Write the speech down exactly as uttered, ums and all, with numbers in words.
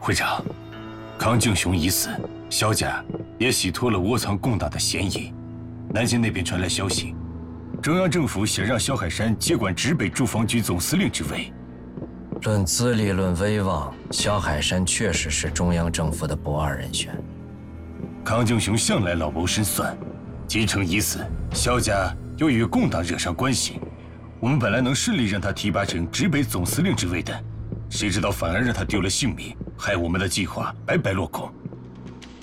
会长，康敬雄已死，萧家也洗脱了窝藏共党的嫌疑。南京那边传来消息，中央政府想让萧海山接管直北驻防局总司令之位。 论资历，论威望，萧海山确实是中央政府的不二人选。 康敬雄向来老谋深算，吉成已死，萧家又与共党惹上关系，我们本来能顺利让他提拔成直北总司令之位的，谁知道反而让他丢了性命，害我们的计划白白落空。